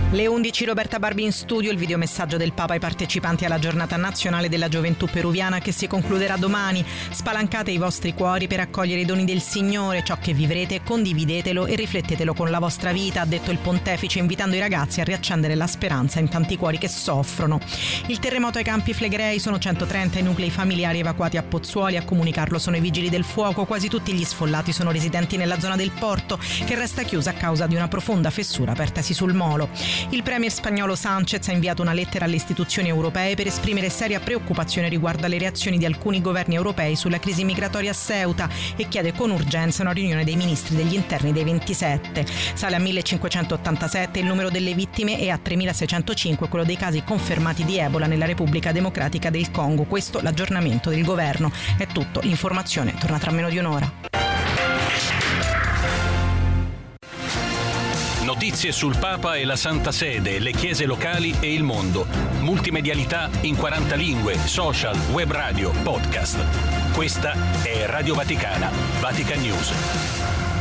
Le 11, Roberta Barbi in studio, il videomessaggio del Papa ai partecipanti alla giornata nazionale della gioventù peruviana che si concluderà domani. Spalancate i vostri cuori per accogliere i doni del Signore, ciò che vivrete condividetelo e riflettetelo con la vostra vita, ha detto il pontefice, invitando i ragazzi a riaccendere la speranza in tanti cuori che soffrono. Il terremoto ai Campi Flegrei, sono 130 i nuclei familiari evacuati a Pozzuoli, a comunicarlo sono i vigili del fuoco, quasi tutti gli sfollati sono residenti nella zona del porto che resta chiusa a causa di una profonda fessura apertasi sul molo. Il premier spagnolo Sánchez ha inviato una lettera alle istituzioni europee per esprimere seria preoccupazione riguardo alle reazioni di alcuni governi europei sulla crisi migratoria a Ceuta e chiede con urgenza una riunione dei ministri degli interni dei 27. Sale a 1587 il numero delle vittime e a 3605 quello dei casi confermati di Ebola nella Repubblica Democratica del Congo. Questo l'aggiornamento del governo. È tutto, l'informazione torna tra meno di un'ora. Notizie sul Papa e la Santa Sede, le chiese locali e il mondo. Multimedialità in 40 lingue, social, web radio, podcast. Questa è Radio Vaticana, Vatican News.